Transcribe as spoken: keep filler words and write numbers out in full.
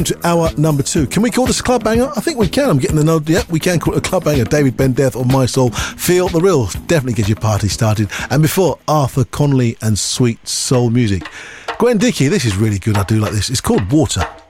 To hour number two. Can we call this a club banger? I think we can. I'm getting the nod. Yep, we can call it a club banger. David Ben Death or My Soul. Feel the Real. Definitely get your party started. And before, Arthur Conley and Sweet Soul Music. Gwen Dickey, this is really good. I do like this. It's called Water.